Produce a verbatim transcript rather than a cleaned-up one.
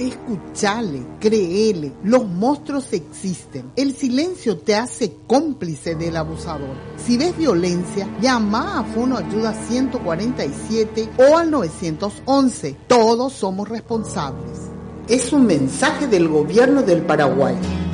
Escuchale, créele, los monstruos existen. El silencio te hace cómplice del abusador. Si ves violencia, llama a Fono Ayuda ciento cuarenta y siete o al nueve once. Todos somos responsables. Es un mensaje del Gobierno del Paraguay.